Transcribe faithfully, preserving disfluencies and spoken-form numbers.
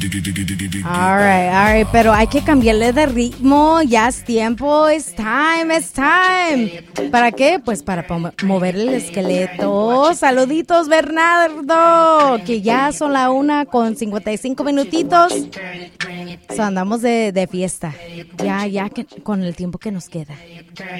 All right, all right, pero hay que cambiarle de ritmo, ya es tiempo, it's time, it's time. ¿Para qué? Pues para pom- mover el esqueleto. Saluditos, Bernardo, que ya son la una con cincuenta y cinco minutitos. So, andamos de, de fiesta, ya, ya que, con el tiempo que nos queda.